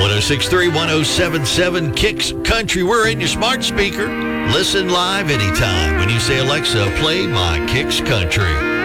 106.3, 1077 Kicks Country. We're in your smart speaker. Listen live anytime when you say, Alexa, play my Kicks Country.